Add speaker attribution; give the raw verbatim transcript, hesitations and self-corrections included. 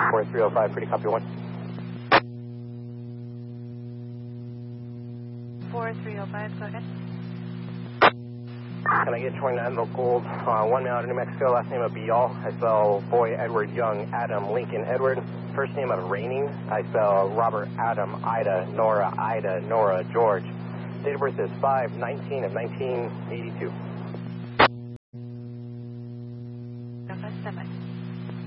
Speaker 1: four three oh five, pretty copy one.
Speaker 2: four three oh five, go ahead.
Speaker 1: Can I get joined to Envelope Gold? Uh, one male out of New Mexico, last name of Bial. I spell Boy Edward Young Adam Lincoln Edward. First name of Raining. I spell Robert Adam Ida Nora Ida Nora George. Date of birth is five nineteen of nineteen eighty-two.